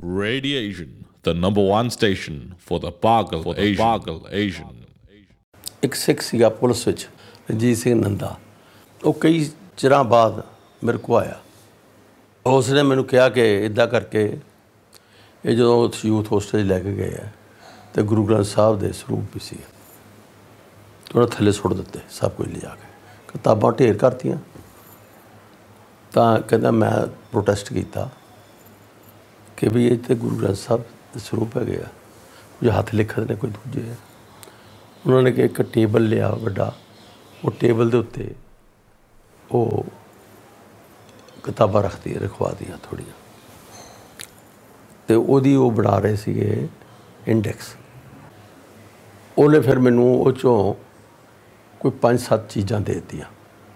Radiation, the number one station for the Pagal Asian. ਇੱਕ ਸਿੱਖ ਸੀਗਾ police ਵਿੱਚ ਰਣਜੀਤ ਸਿੰਘ ਨੰਦਾ। ਉਹ ਕਈ ਚਿਰਾਂ ਬਾਅਦ ਮੇਰੇ ਕੋਲ ਆਇਆ। ਉਸ ਨੇ ਮੈਨੂੰ ਕਿਹਾ ਕਿ ਇੱਦਾਂ ਕਰਕੇ ਇਹ ਜਦੋਂ ਯੂਥ ਹੋਸਟਲ ਲੈ ਕੇ ਗਏ ਆ ਅਤੇ ਗੁਰੂ ਗ੍ਰੰਥ ਸਾਹਿਬ ਦੇ ਸਰੂਪ ਵੀ ਸੀ ਉਹਨਾਂ ਥੱਲੇ ਸੁੱਟ ਦਿੱਤੇ ਸਭ ਕੁਝ ਲਿਜਾ ਕੇ, ਕਿਤਾਬਾਂ ਢੇਰ ਕਰਤੀਆਂ। ਤਾਂ ਕਹਿੰਦਾ ਮੈਂ ਪ੍ਰੋਟੈਸਟ ਕੀਤਾ ਕਿ ਵੀ ਇਹ ਤਾਂ ਗੁਰੂ ਗ੍ਰੰਥ ਸਾਹਿਬ ਦੇ ਸਰੂਪ ਹੈਗੇ ਆ, ਕੁਝ ਹੱਥ ਲਿਖਤ ਨੇ ਕੋਈ ਦੂਜੇ ਆ। ਉਹਨਾਂ ਨੇ ਕਿ ਇੱਕ ਟੇਬਲ ਲਿਆ ਵੱਡਾ, ਉਹ ਟੇਬਲ ਦੇ ਉੱਤੇ ਉਹ ਕਿਤਾਬਾਂ ਰਖਵਾ ਦੀਆਂ ਥੋੜ੍ਹੀਆਂ, ਅਤੇ ਉਹਦੀ ਉਹ ਬਣਾ ਰਹੇ ਸੀਗੇ ਇੰਡੈਕਸ। ਉਹਨੇ ਫਿਰ ਮੈਨੂੰ ਉਹ 'ਚੋਂ ਕੋਈ 5-7 ਚੀਜ਼ਾਂ ਦੇ ਦਿੱਤੀਆਂ।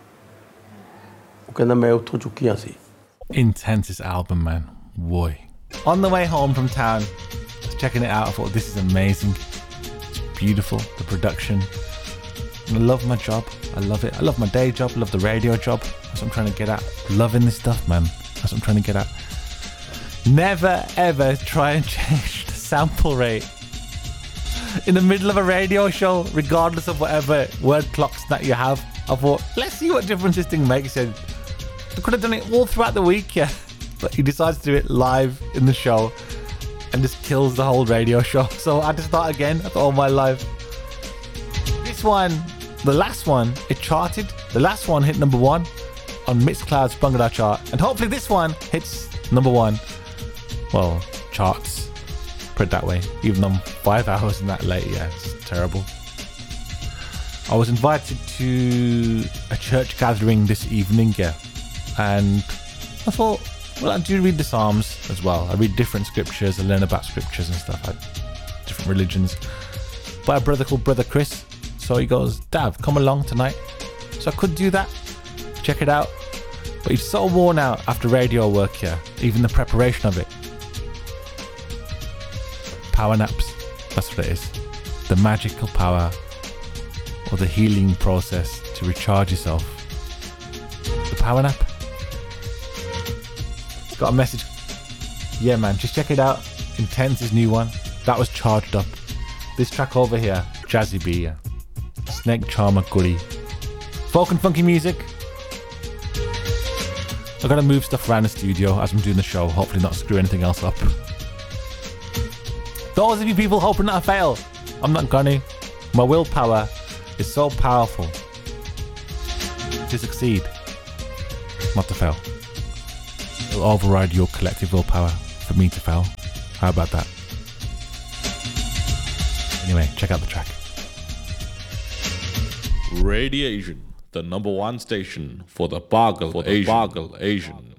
ਉਹ ਕਹਿੰਦਾ ਮੈਂ ਉੱਥੋਂ ਚੁੱਕੀਆਂ ਸੀ। Intense this album, man. Boy. On the way home from town, checking it out, I thought this is amazing. It's beautiful, the production. And I love my job. I love it. I love my day job. I love the radio job. That's what I'm trying to get at. Loving this stuff, man. That's what I'm trying to get at. Never, ever try and change the sample rate in the middle of a radio show, regardless of whatever word clocks that you have. I thought, let's see what difference this thing makes. I could have done it all throughout the week, yeah. But he decides to do it live in the show and just kills the whole radio show. So I had to start again after all my life. This one, the last one, it charted. The last one hit number 1 on Mixcloud's Bhangra chart. And hopefully this one hits number 1. Well, charts. Put it that way. Even though I'm 5 hours and that late, yeah, it's terrible. I was invited to a church gathering this evening, yeah. And I thought, well, I do read the Psalms as well. I read different scriptures. I learn about scriptures and stuff, like different religions. By a brother called Brother Chris. So he goes, Dav, come along tonight. So I could do that. Check it out. But he's so worn out after radio work here. Even the preparation of it. Power naps. That's what it is. The magical power or the healing process to recharge yourself. The power nap. Got a message. Yeah, man, just check it out. Intense, his new one. That was charged up. This track over here, Jazzy B, yeah. Snake Charmer Goody. Folk and funky music. I've got to move stuff around the studio as I'm doing the show. Hopefully not screw anything else up. Those of you people hoping that I fail, I'm not gonna. My willpower is so powerful to succeed, not to fail. It'll override your collective willpower for me to fail. How about that? Anyway, check out the track. Radiation, the number one station for the Pagal Asian.